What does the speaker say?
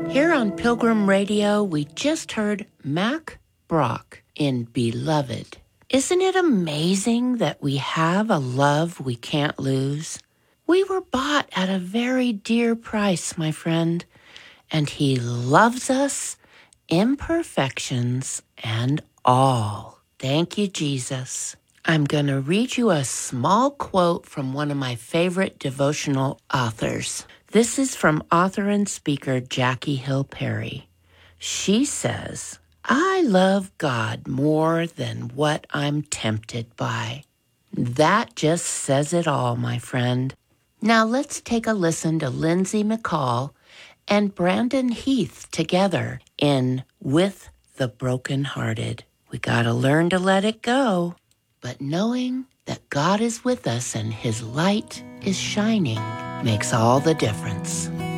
Here on Pilgrim Radio, we just heard Mac Brock in Beloved. Isn't it amazing that we have a love we can't lose? We were bought at a very dear price, my friend, and He loves us, imperfections and all. Thank you, Jesus. I'm going to read you a small quote from one of my favorite devotional authors. This is from author and speaker Jackie Hill Perry. She says, "I love God more than what I'm tempted by." That just says it all, my friend. Now let's take a listen to Lindsay McCall and Brandon Heath together in With the Brokenhearted. We gotta learn to let it go. But knowing that God is with us and His light is shining makes all the difference.